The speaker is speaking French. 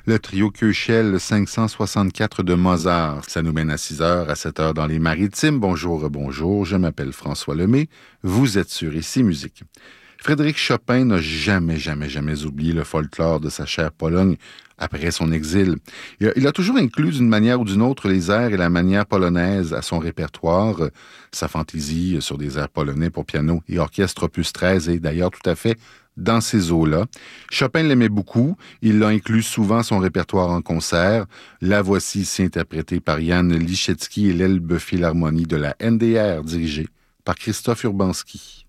le trio Köchel 564 de Mozart. Ça nous mène à 6h, à 7h dans les Maritimes. Bonjour, bonjour, je m'appelle François Lemay. Vous êtes sur Ici Musique. Frédéric Chopin n'a jamais oublié le folklore de sa chère Pologne après son exil. Il a toujours inclus d'une manière ou d'une autre les airs et la manière polonaise à son répertoire. Sa fantaisie sur des airs polonais pour piano et orchestre opus 13 est d'ailleurs tout à fait dans ces eaux-là. Chopin l'aimait beaucoup. Il l'a inclus souvent son répertoire en concert. La voici ici interprétée par Jan Liszewski et l'Elbe Philharmonie de la NDR dirigée par Christophe Urbanski.